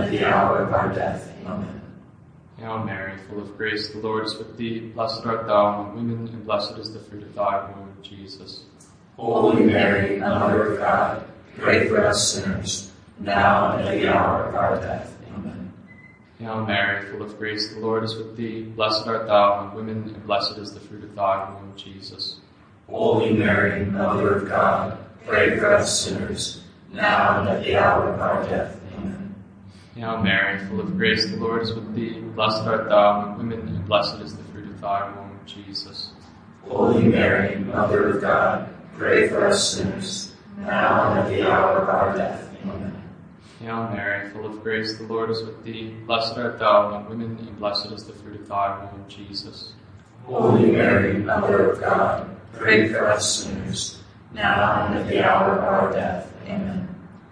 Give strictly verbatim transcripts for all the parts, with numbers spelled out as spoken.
and at the hour of our death. Amen. Hail Mary, full of grace, the Lord is with thee. Blessed art thou among women, and blessed is the fruit of thy womb, Jesus. Holy Mary, Mother of God, pray for us sinners, now and at the hour of our death. Amen. Hail Mary, full of grace, the Lord is with thee. Blessed art thou among women, and blessed is the fruit of thy womb, Jesus. Holy Mary, Mother of God, pray for us sinners, now and at the hour of our death. Amen. Hail Mary, full of grace, the Lord is with thee. Blessed art thou among women, and blessed is the fruit of thy womb, Jesus. Holy Mary, Mother of God, pray for us sinners, now and at the hour of our death. Amen. Hail Mary, full of grace, the Lord is with thee. Blessed art thou among women, and blessed is the fruit of thy womb, Jesus. Holy Mary, Mother of God, pray for us sinners, now and at the hour of our death. Amen.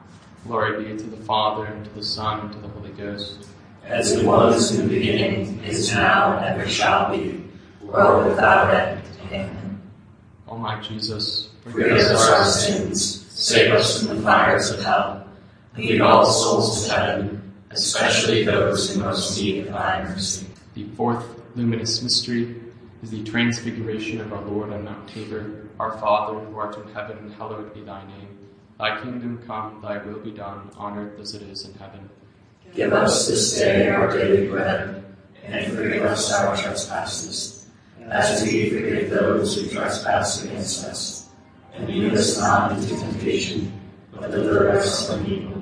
Glory be to the Father, and to the Son, and to the Holy Ghost. As it was in the beginning, is now, and ever shall be, world without end. Amen. O my Jesus, forgive us our sins, save us from the fires of hell, lead all souls to heaven, especially those in most need of thy mercy. The fourth luminous mystery is the transfiguration of our Lord on Mount Tabor. Our Father, who art in heaven, hallowed be thy name. Thy kingdom come, thy will be done, on earth as it is in heaven. Give us this day our daily bread, and forgive us our trespasses, as we forgive those who trespass against us. And lead us not into temptation, but deliver us from evil.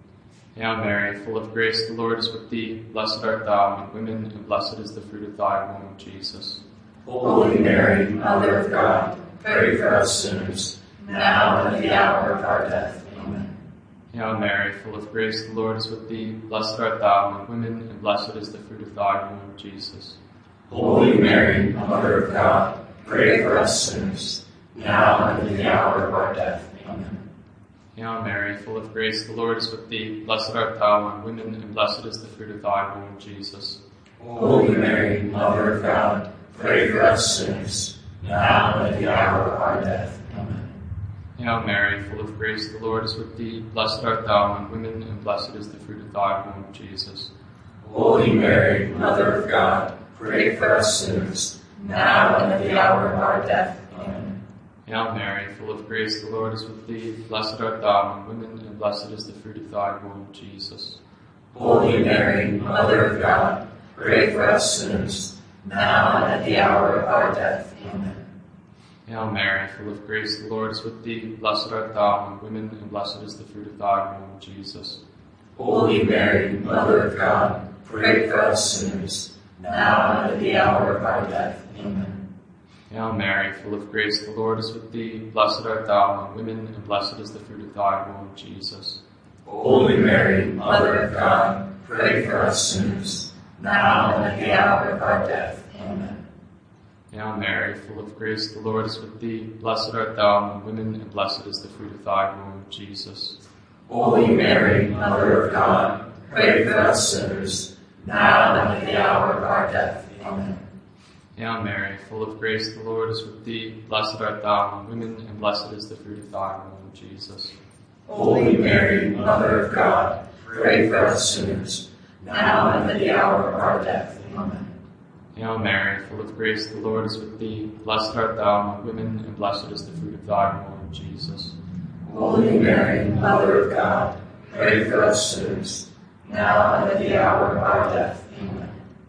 Hail Mary, full of grace, the Lord is with thee. Blessed art thou among women, and blessed is the fruit of thy womb, Jesus. Holy Mary, Mother of God, pray for us sinners, now and at the hour of our death. Amen. Hail Mary, full of grace, the Lord is with thee. Blessed art thou among women, and blessed is the fruit of thy womb, Jesus. Holy Mary, Mother of God, pray for us sinners, now and at the hour of our death. Amen. Hail Mary, full of grace, the Lord is with thee. Blessed art thou among women, and blessed is the fruit of thy womb, Jesus. Holy Mary, Mother of God, pray for us sinners, now and at the hour of our death. Amen. Hail Mary, full of grace, the Lord is with thee. Blessed art thou among women, and blessed is the fruit of thy womb, Jesus. Holy Mary, Mother of God, pray for us sinners, now and at the hour of our death. Amen. Hail Mary, full of grace, the Lord is with thee. Blessed art thou among women, and blessed is the fruit of thy womb, Jesus. Holy Mary, Mother of God, pray for us sinners, now and at the hour of our death. Amen. Hail Mary, full of grace, the Lord is with thee. Blessed art thou among women, and blessed is the fruit of thy womb, Jesus. Holy Mary, Mother of God, pray for us sinners, now and at the hour of our death. Amen. Hail Mary, full of grace, the Lord is with thee. Blessed art thou among women, and blessed is the fruit of thy womb, Jesus. Holy Mary, Mother of God, pray for us sinners, now and at the hour of our death. Amen. Hail Mary, full of grace, the Lord is with thee. Blessed art thou among women, and blessed is the fruit of thy womb, Jesus. Holy Mary, Mother of God, pray for us sinners, now and at the hour of our death. Amen. Hail Mary, full of grace, the Lord is with thee. Blessed art thou among women, and blessed is the fruit of thy womb, Jesus. Holy Mary, Mother of God, pray for us sinners, now and at the hour of our death. Amen. Hail Mary, full of grace, the Lord is with thee. Blessed art thou among women, and blessed is the fruit of thy womb, Jesus. Holy Mary, Mother of God, pray for us sinners, now and at the hour of our death. Amen.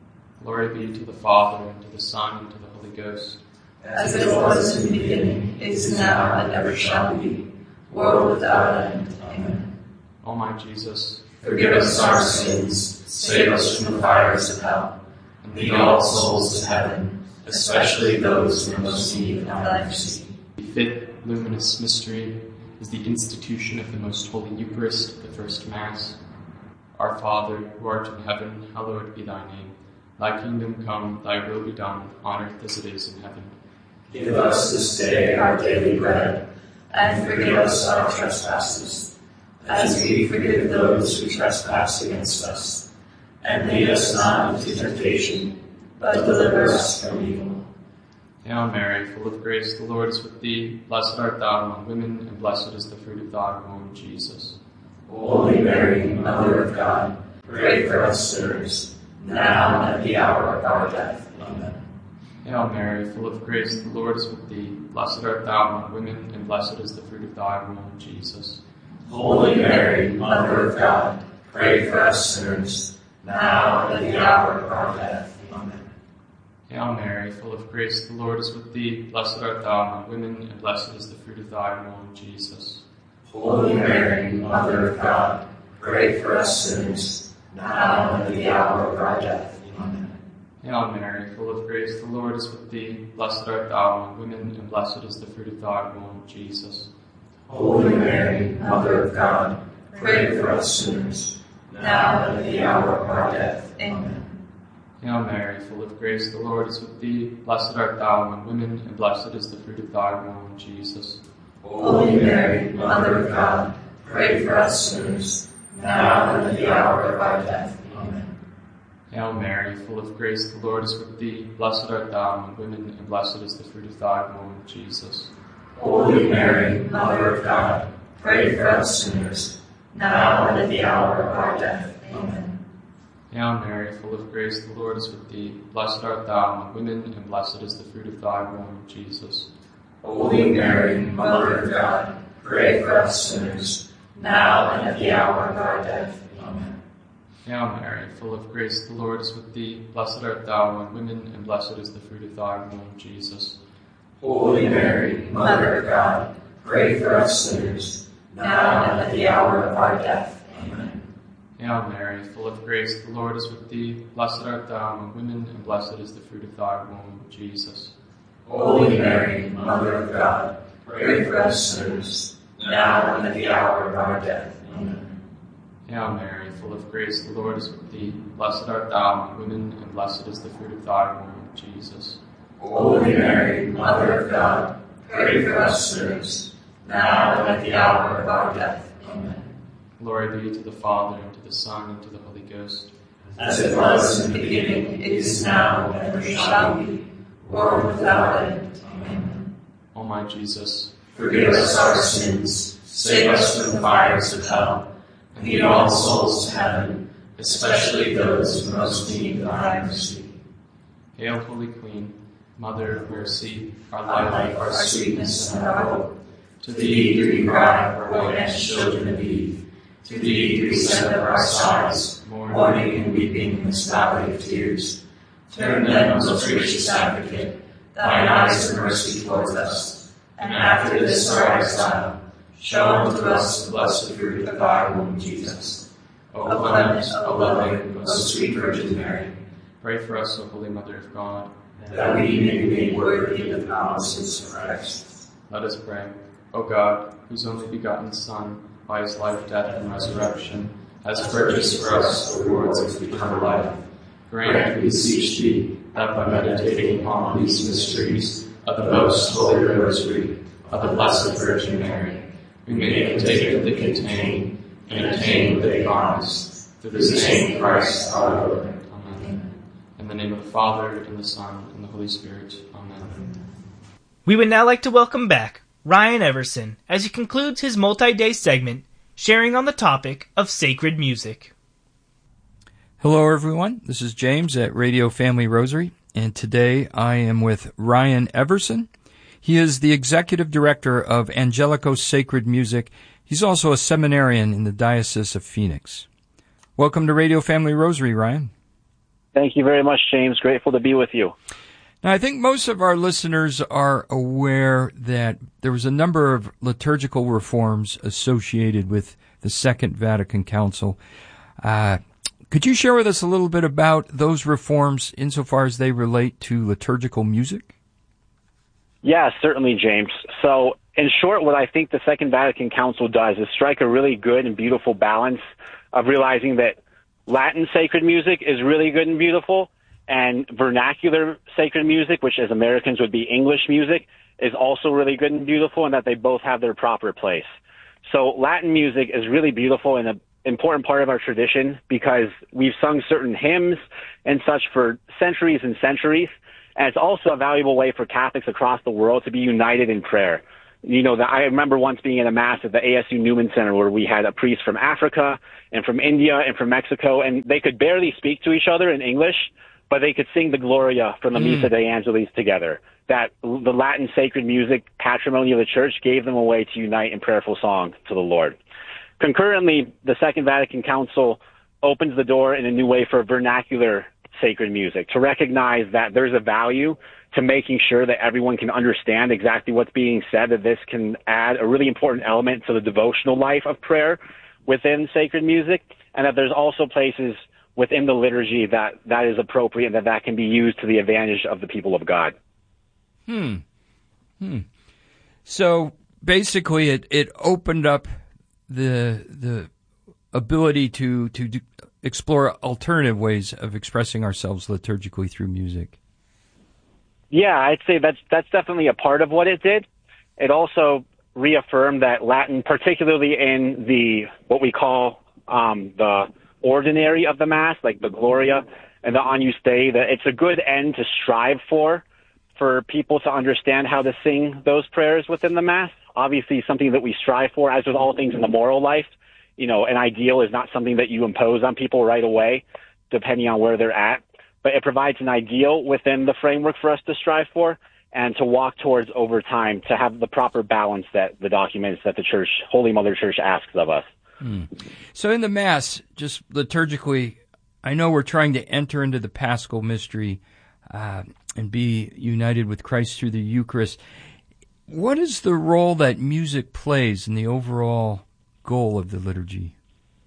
Glory be to the Father, and to the Son, and to the Holy Ghost. As it was in the beginning, is now, and ever shall be, world without end. Amen. O my Jesus, forgive us our sins, save us from the fires of hell, and lead all souls to heaven, especially those in most need of thy mercy. The fifth luminous mystery is the institution of the Most Holy Eucharist, the First Mass. Our Father, who art in heaven, hallowed be thy name. Thy kingdom come, thy will be done, on earth as it is in heaven. Give us this day our daily bread, and forgive us our trespasses, as we forgive those who trespass against us. And lead us not into temptation, but deliver us from evil. Hail Mary, full of grace, the Lord is with thee. Blessed art thou among women, and blessed is the fruit of thy womb, Jesus. Holy Mary, Mother of God, pray for us sinners, now and at the hour of our death. Amen. Hail Mary, full of grace, the Lord is with thee. Blessed art thou among women, and blessed is the fruit of thy womb, Jesus. Holy Mary, Mother of God, pray for us sinners, now and at the hour of our death. Amen. Hail Mary, full of grace, the Lord is with thee. Blessed art thou among women, and blessed is the fruit of thy womb, Jesus. Holy Mary, Mother of God, pray for us sinners, now and at the hour of our death. Amen. Hail Mary, full of grace, the Lord is with thee. Blessed art thou among women, and blessed is the fruit of thy womb, Jesus. Holy Mary, Mother of God, pray for us sinners, now and at the hour of our death. Amen. Hail Mary, full of grace, the Lord is with thee. Blessed art thou among women, and blessed is the fruit of thy womb, Jesus. Holy Mary, Mother of God, pray for us sinners, now and at the hour of our death. Amen. Hail Mary, full of grace, the Lord is with thee. Blessed art thou among women, and blessed is the fruit of thy womb, Jesus. Holy Mary, Mother of God, pray for us sinners, now and at the hour of our death. Amen. Hail Mary, full of grace, the Lord is with thee. Blessed art thou among women, and blessed is the fruit of thy womb, Jesus. Holy Mary, Mother of God, pray for us sinners, now and at the hour of our death. Amen. Hail Mary, full of grace, the Lord is with thee. Blessed art thou among women, and blessed is the fruit of thy womb, Jesus. Holy Mary, Mother of God, pray for us sinners, now and at the hour of our death. Amen. Hail Mary, full of grace, the Lord is with thee. Blessed art thou among women, and blessed is the fruit of thy womb, Jesus. Holy Mary, Mother of God, pray for us sinners, now and at the hour of our death. Amen. Hail Mary, full of grace, the Lord is with thee. Blessed art thou among women, and blessed is the fruit of thy womb, Jesus. Holy Mary, Mother of God, pray for us sinners, now and at the hour of our death. Amen. Glory be to the Father, and to the Son, and to the Holy Ghost. As it was in the beginning, it is now, and ever shall be, world without end. Amen. O my Jesus, forgive us our sins, save us from the fires of hell, and lead all souls to heaven, especially those who most need thy mercy. Hail, Holy Queen, Mother of mercy, our Our life, life, our sweetness, and our hope. To thee do we cry, poor and children of Eve. To thee do we send up our sighs, mourning and weeping in this valley of tears. Turn then, most gracious Advocate, thine eyes of mercy towards us, and after this our exile, show unto us the blessed fruit of thy womb, Jesus. O clement, O loving, O sweet Virgin Mary, pray for us, O Holy Mother of God, that we may be made worthy of the promises of Christ. Let us pray. O God, whose only begotten Son, by his life, death, and resurrection, has purchased for us the rewards of eternal life, grant, we beseech thee, that by meditating upon these mysteries of the most holy rosary of the Blessed Virgin Mary, we may take what they contain and attain what they promise, through the same Christ our Lord. Amen. In the name of the Father, and the Son, and the Holy Spirit. Amen. We would now like to welcome back Ryan Everson as he concludes his multi-day segment sharing on the topic of sacred music. Hello everyone, this is James at Radio Family Rosary, and today I am with Ryan Everson. He is the Executive Director of Angelico Sacred Music. He's also a seminarian in the Diocese of Phoenix. Welcome to Radio Family Rosary, Ryan. Thank you very much, James. Grateful to be with you. Now, I think most of our listeners are aware that there was a number of liturgical reforms associated with the Second Vatican Council. Uh, could you share with us a little bit about those reforms insofar as they relate to liturgical music? Yeah, certainly, James. So, in short, what I think the Second Vatican Council does is strike a really good and beautiful balance of realizing that Latin sacred music is really good and beautiful, and vernacular sacred music, which as Americans would be English music, is also really good and beautiful, and that they both have their proper place. So Latin music is really beautiful and an important part of our tradition because we've sung certain hymns and such for centuries and centuries, and it's also a valuable way for Catholics across the world to be united in prayer. You know, that I remember once being in a mass at the A S U Newman Center where we had a priest from Africa and from India and from Mexico, and they could barely speak to each other in English, but they could sing the Gloria from the mm. Missa de Angelis together. That the Latin sacred music patrimony of the church gave them a way to unite in prayerful song to the Lord. Concurrently, the Second Vatican Council opens the door in a new way for vernacular sacred music, to recognize that there's a value to making sure that everyone can understand exactly what's being said, that this can add a really important element to the devotional life of prayer within sacred music, and that there's also places within the liturgy that that is appropriate and that that can be used to the advantage of the people of God. Hmm. Hmm. So basically it, it opened up the the ability to, to do, explore alternative ways of expressing ourselves liturgically through music. Yeah, I'd say that's that's definitely a part of what it did. It also reaffirmed that Latin, particularly in the what we call um, the ordinary of the Mass, like the Gloria and the Agnus Dei, that it's a good end to strive for, for people to understand how to sing those prayers within the Mass. Obviously, something that we strive for, as with all things in the moral life. You know, an ideal is not something that you impose on people right away, depending on where they're at. But it provides an ideal within the framework for us to strive for and to walk towards over time, to have the proper balance that the documents that the Church, Holy Mother Church, asks of us. Hmm. So in the Mass, just liturgically, I know we're trying to enter into the Paschal mystery uh, and be united with Christ through the Eucharist. What is the role that music plays in the overall goal of the liturgy?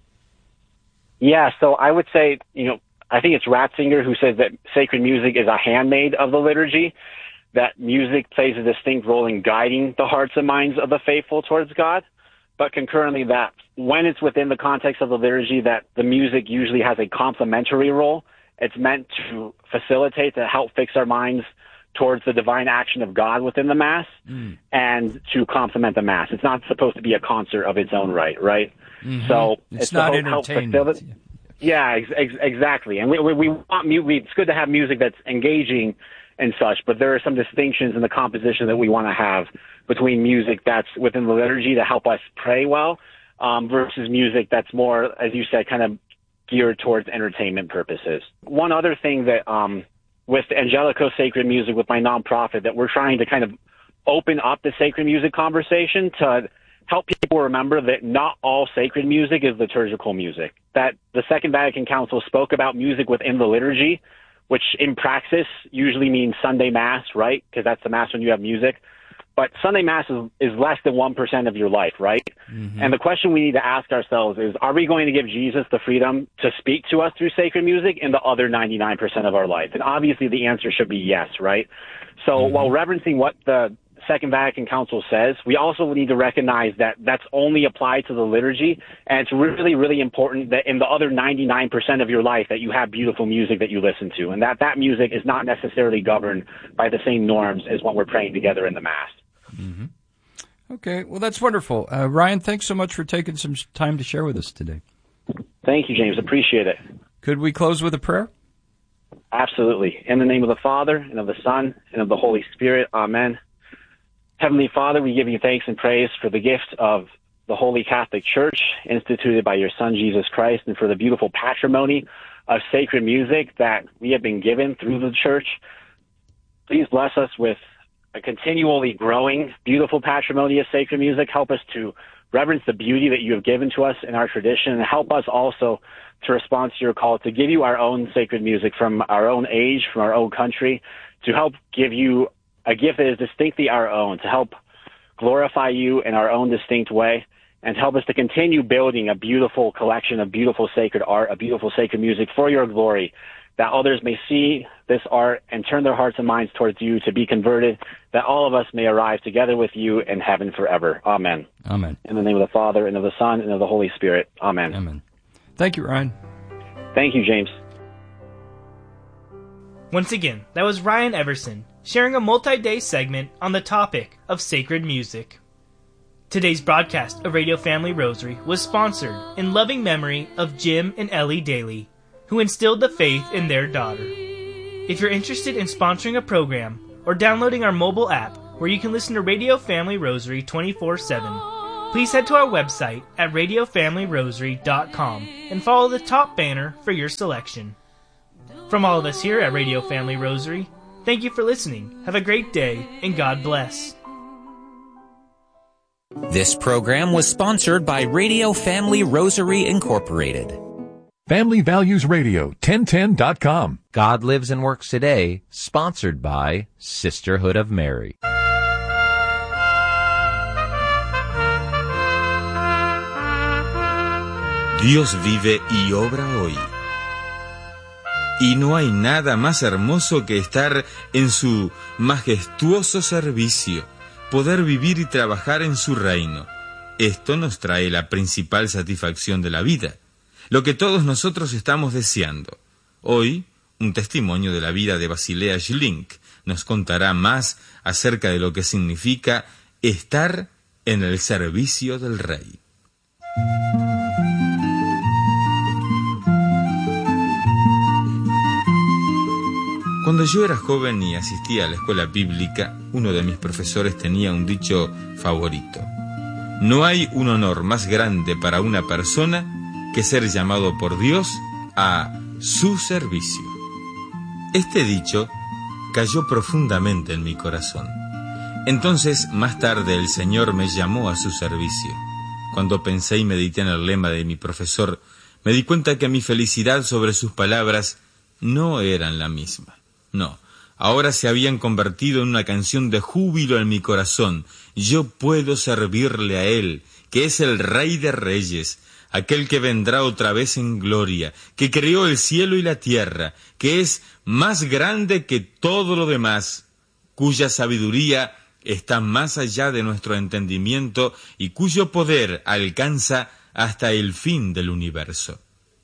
Yeah, so I would say, you know, I think it's Ratzinger who says that sacred music is a handmaid of the liturgy, that music plays a distinct role in guiding the hearts and minds of the faithful towards God, but concurrently that when it's within the context of the liturgy, that the music usually has a complementary role. It's meant to facilitate, to help fix our minds towards the divine action of God within the Mass mm. and to complement the Mass. It's not supposed to be a concert of its own right, right? Mm-hmm. So it's, it's not supposed entertainment. To help facilitate. Yeah, ex- ex- exactly. And we, we, we want mu- we, it's good to have music that's engaging and such, but there are some distinctions in the composition that we want to have between music that's within the liturgy to help us pray well um, versus music that's more, as you said, kind of geared towards entertainment purposes. One other thing that um, with Angelico Sacred Music, with my nonprofit, that we're trying to kind of open up the sacred music conversation to help people remember that not all sacred music is liturgical music, that the Second Vatican Council spoke about music within the liturgy, which in praxis usually means Sunday Mass, right? Because that's the Mass when you have music. But Sunday Mass is, is less than one percent of your life, right? Mm-hmm. And the question we need to ask ourselves is, are we going to give Jesus the freedom to speak to us through sacred music in the other ninety-nine percent of our life? And obviously the answer should be yes, right? So mm-hmm. while reverencing what the Second Vatican Council says, we also need to recognize that that's only applied to the liturgy, and it's really, really important that in the other ninety-nine percent of your life that you have beautiful music that you listen to, and that that music is not necessarily governed by the same norms as what we're praying together in the Mass. Mm-hmm. Okay, well, that's wonderful. Uh, Ryan, thanks so much for taking some time to share with us today. Thank you, James. Appreciate it. Could we close with a prayer? Absolutely. In the name of the Father, and of the Son, and of the Holy Spirit. Amen. Heavenly Father, we give you thanks and praise for the gift of the Holy Catholic Church instituted by your Son, Jesus Christ, and for the beautiful patrimony of sacred music that we have been given through the Church. Please bless us with a continually growing, beautiful patrimony of sacred music. Help us to reverence the beauty that you have given to us in our tradition, and help us also to respond to your call to give you our own sacred music from our own age, from our own country, to help give you a gift that is distinctly our own, to help glorify you in our own distinct way, and to help us to continue building a beautiful collection of beautiful sacred art, a beautiful sacred music for your glory, that others may see this art and turn their hearts and minds towards you to be converted, that all of us may arrive together with you in heaven forever. Amen. Amen. In the name of the Father, and of the Son, and of the Holy Spirit. Amen. Amen. Thank you, Ryan. Thank you, James. Once again, that was Ryan Everson, sharing a multi-day segment on the topic of sacred music. Today's broadcast of Radio Family Rosary was sponsored in loving memory of Jim and Ellie Daly, who instilled the faith in their daughter. If you're interested in sponsoring a program or downloading our mobile app, where you can listen to Radio Family Rosary twenty-four seven. Please head to our website at radio family rosary dot com and follow the top banner for your selection. From all of us here at Radio Family Rosary, thank you for listening. Have a great day, and God bless. This program was sponsored by Radio Family Rosary Incorporated. Family Values Radio, ten ten dot com. God Lives and Works Today, sponsored by Sisterhood of Mary. Dios vive y obra hoy. Y no hay nada más hermoso que estar en su majestuoso servicio, poder vivir y trabajar en su reino. Esto nos trae la principal satisfacción de la vida, lo que todos nosotros estamos deseando. Hoy, un testimonio de la vida de Basilea Schlink nos contará más acerca de lo que significa estar en el servicio del Rey. Cuando yo era joven y asistía a la escuela bíblica, uno de mis profesores tenía un dicho favorito. No hay un honor más grande para una persona que ser llamado por Dios a su servicio. Este dicho cayó profundamente en mi corazón. Entonces, más tarde, el Señor me llamó a su servicio. Cuando pensé y medité en el lema de mi profesor, me di cuenta que mi felicidad sobre sus palabras no eran la misma. No, ahora se habían convertido en una canción de júbilo en mi corazón. Yo puedo servirle a Él, que es el Rey de Reyes, aquel que vendrá otra vez en gloria, que creó el cielo y la tierra, que es más grande que todo lo demás, cuya sabiduría está más allá de nuestro entendimiento y cuyo poder alcanza hasta el fin del universo.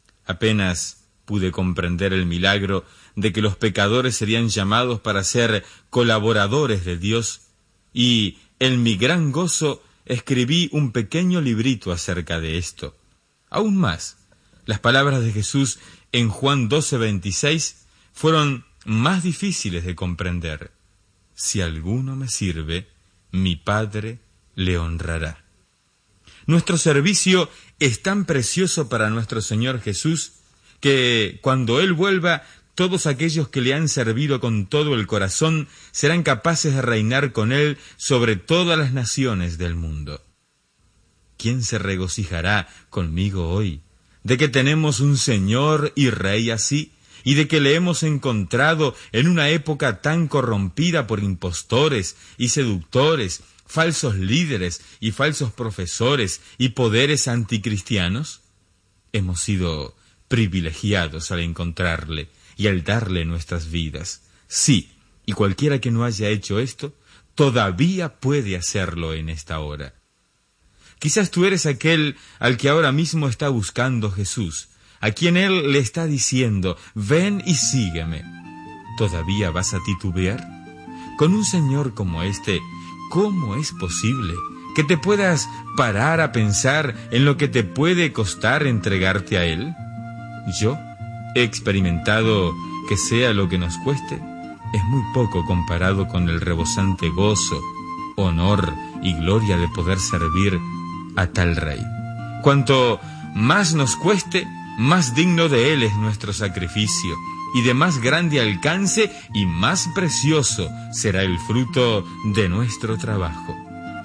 Apenas pude comprender el milagro de que los pecadores serían llamados para ser colaboradores de Dios, y en mi gran gozo escribí un pequeño librito acerca de esto. Aún más, las palabras de Jesús en Juan doce veintiséis fueron más difíciles de comprender. Si alguno me sirve, mi Padre le honrará. Nuestro servicio es tan precioso para nuestro Señor Jesús que cuando Él vuelva, todos aquellos que le han servido con todo el corazón serán capaces de reinar con Él sobre todas las naciones del mundo. ¿Quién se regocijará conmigo hoy de que tenemos un Señor y Rey así, y de que le hemos encontrado en una época tan corrompida por impostores y seductores, falsos líderes y falsos profesores y poderes anticristianos? Hemos sido privilegiados al encontrarle y al darle nuestras vidas. Sí, y cualquiera que no haya hecho esto, todavía puede hacerlo en esta hora. Quizás tú eres aquel al que ahora mismo está buscando Jesús, a quien Él le está diciendo, ven y sígueme. ¿Todavía vas a titubear? Con un Señor como este, ¿cómo es posible que te puedas parar a pensar en lo que te puede costar entregarte a Él? Yo he experimentado que sea lo que nos cueste, es muy poco comparado con el rebosante gozo, honor y gloria de poder servir a tal Rey. Cuanto más nos cueste, más digno de Él es nuestro sacrificio, y de más grande alcance y más precioso será el fruto de nuestro trabajo.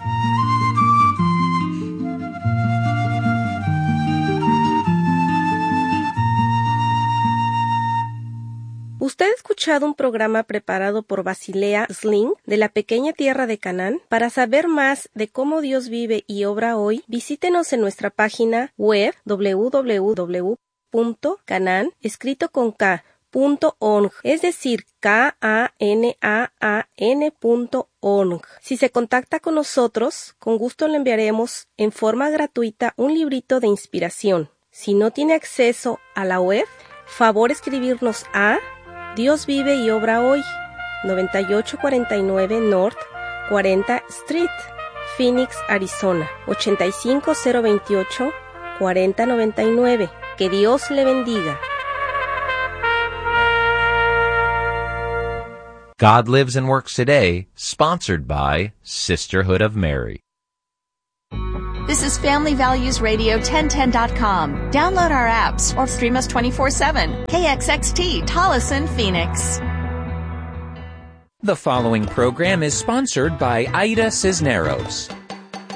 Usted ha escuchado un programa preparado por Basilea Schlink de la pequeña tierra de Canaán. Para saber más de cómo Dios vive y obra hoy, visítenos en nuestra página web doble u doble u doble u punto canaan, escrito con K, punto org, es decir, K A N A A N punto org. Si se contacta con nosotros, con gusto le enviaremos en forma gratuita un librito de inspiración. Si no tiene acceso a la web, favor escribirnos a Dios vive y obra hoy, noventa y ocho cuarenta y nueve North cuarenta Street, Phoenix, Arizona, ochenta y cinco cero veintiocho cuarenta noventa y nueve. Que Dios le bendiga. God Lives and Works Today, sponsored by Sisterhood of Mary. This is Family Values Radio ten ten dot com. Download our apps or stream us twenty-four seven. K X X T, Tolleson, Phoenix. The following program is sponsored by Ida Cisneros.